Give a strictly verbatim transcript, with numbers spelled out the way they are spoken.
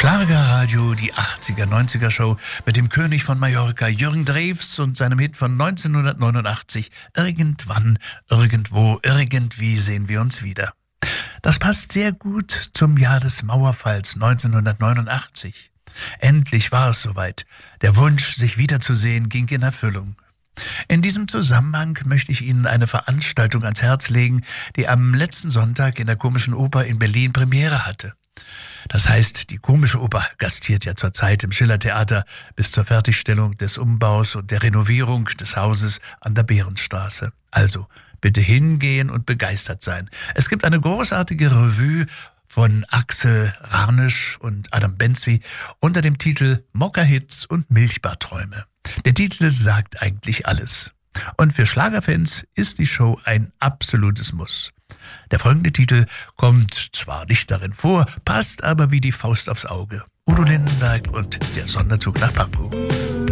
Schlagerradio, die achtziger, neunziger Show mit dem König von Mallorca, Jürgen Drews und seinem Hit von neunzehnhundertneunundachtzig, Irgendwann, irgendwo, irgendwie sehen wir uns wieder. Das passt sehr gut zum Jahr des Mauerfalls neunzehnhundertneunundachtzig. Endlich war es soweit. Der Wunsch, sich wiederzusehen, ging in Erfüllung. In diesem Zusammenhang möchte ich Ihnen eine Veranstaltung ans Herz legen, die am letzten Sonntag in der Komischen Oper in Berlin Premiere hatte. Das heißt, die Komische Oper gastiert ja zurzeit im Schillertheater bis zur Fertigstellung des Umbaus und der Renovierung des Hauses an der Behrenstraße. Also bitte hingehen und begeistert sein. Es gibt eine großartige Revue von Axel Ranisch und Adam Benzwi unter dem Titel Mokka-Hits und Milchbarträume. Der Titel sagt eigentlich alles. Und für Schlagerfans ist die Show ein absolutes Muss. Der folgende Titel kommt zwar nicht darin vor, passt aber wie die Faust aufs Auge. Udo Lindenberg und der Sonderzug nach Pankow.